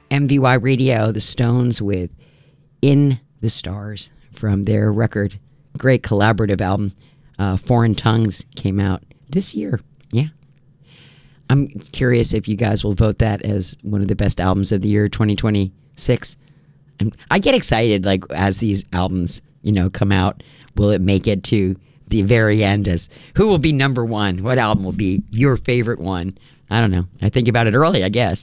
MVY Radio, the Stones with In the Stars from their record. Great collaborative album. Foreign Tongues came out this year. Yeah. I'm curious if you guys will vote that as one of the best albums of the year 2026. I get excited like as these albums, come out. Will it make it to the very end as who will be number one? What album will be your favorite one? I don't know. I think about it early, I guess.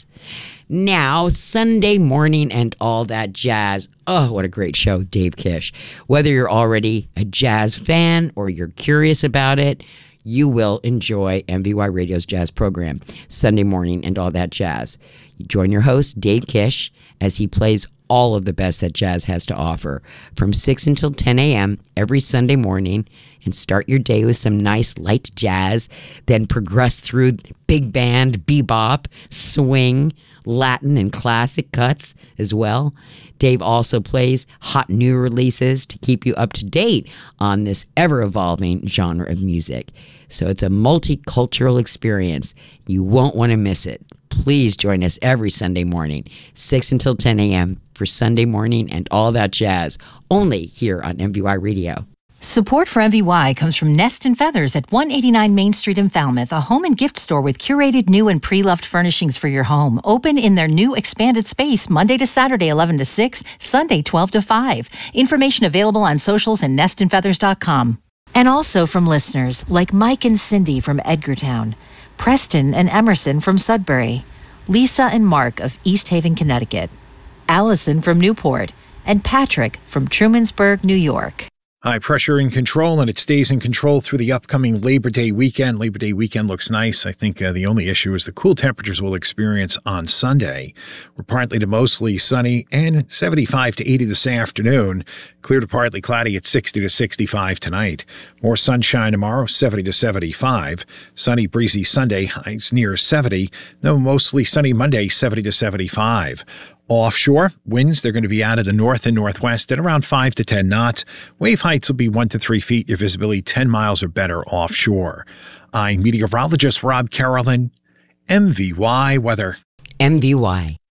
Now, Sunday Morning and All That Jazz. Oh, what a great show, Dave Kish. Whether you're already a jazz fan or you're curious about it, you will enjoy MVY Radio's jazz program, Sunday Morning and All That Jazz. You join your host, Dave Kish, as he plays all of the best that jazz has to offer from 6 until 10 a.m. every Sunday morning, and start your day with some nice light jazz, then progress through big band, bebop, swing, Latin, and classic cuts as well. Dave also plays hot new releases to keep you up to date on this ever-evolving genre of music. So it's a multicultural experience. You won't want to miss it. Please join us every Sunday morning, 6 until 10 a.m. for Sunday Morning and All That Jazz, only here on MVY Radio. Support for MVY comes from Nest and Feathers at 189 Main Street in Falmouth, a home and gift store with curated new and pre-loved furnishings for your home. Open in their new expanded space Monday to Saturday, 11 to 6, Sunday, 12 to 5. Information available on socials and nestandfeathers.com. And also from listeners like Mike and Cindy from Edgartown, Preston and Emerson from Sudbury, Lisa and Mark of East Haven, Connecticut, Allison from Newport, and Patrick from Trumansburg, New York. High pressure in control, and it stays in control through the upcoming Labor Day weekend. Labor Day weekend looks nice. I think the only issue is the cool temperatures we'll experience on Sunday. We're partly to mostly sunny and 75 to 80 this afternoon. Clear to partly cloudy at 60 to 65 tonight. More sunshine tomorrow, 70 to 75. Sunny, breezy Sunday, highs near 70. No, mostly sunny Monday, 70 to 75. Offshore, winds, they're going to be out of the north and northwest at around 5 to 10 knots. Wave heights will be 1 to 3 feet. Your visibility 10 miles or better offshore. I'm meteorologist Rob Carolyn, MVY Weather. MVY.